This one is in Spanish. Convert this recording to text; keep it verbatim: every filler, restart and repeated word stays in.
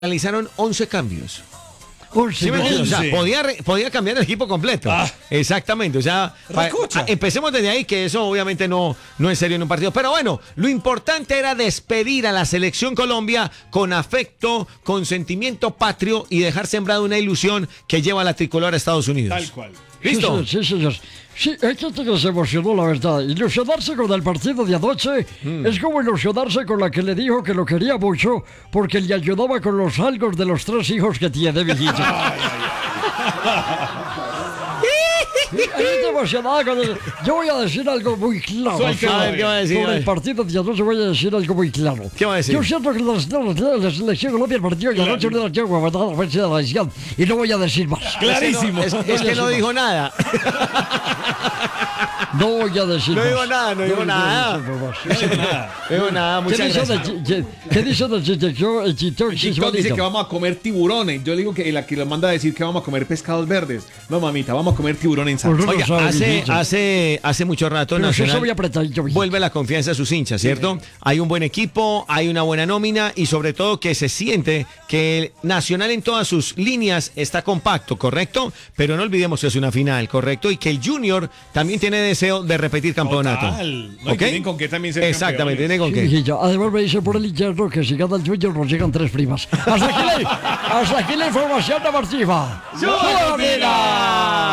realizaron once cambios. Uy, ¿Sí me entiendes? O sea, podía, re- podía cambiar el equipo completo. Ah. Exactamente. O sea, pa- Recocha. a- empecemos desde ahí, que eso obviamente no, no es serio en un partido. Pero bueno, lo importante era despedir a la selección Colombia con afecto, con sentimiento patrio y dejar sembrada una ilusión que lleva a la tricolor a Estados Unidos. Tal cual. ¿Listo? Sí, sí, sí, señor. Sí, hay gente que se emocionó, la verdad. Ilusionarse con el partido de anoche es como ilusionarse con la que le dijo que lo quería mucho porque le ayudaba con los algos de los tres hijos que tiene, mijito. Hay gente emocionada con el... Yo voy a decir algo muy claro. Suéltelo. A ver, ¿qué va a decir? A Sobre ver. el partido de anoche voy a decir algo muy claro. ¿Qué va a decir? Yo siento que la, la, la selección Colombia el partido de anoche no la llevo a matar a la fecha de la edición y no voy a decir más. Clarísimo. Es, es que no dijo nada. No voy a decir No más. digo nada, no digo nada. decir más. No digo nada, ¿Qué muchas dice gracias. de chi- qué- ¿Qué dice de Chichón? El Chichón, TikTok dice que vamos a comer tiburones. Yo le digo que la que lo manda a decir que vamos a comer pescados verdes. No, mamita, vamos a comer tiburón en salsa. Pues no Oiga, lo sabe, hace, mijito. hace, hace mucho rato Pero eso Nacional soy apretadito, mijito. vuelve la confianza a sus hinchas, ¿cierto? Hay un buen equipo, hay una buena nómina y sobre todo que se siente que el Nacional en todas sus líneas está compacto, ¿correcto? Pero no olvidemos que es una final, ¿correcto? Y que el Junior también tiene deseo de repetir campeonato. Total. No, y ¿Ok? tienen con qué también ser Exactamente, tienen con Sí, qué. mijito. Además me dice por el interno que si gana el Junior nos llegan tres primas. Hasta aquí la, hasta aquí la información deportiva. ¡Sudamérica!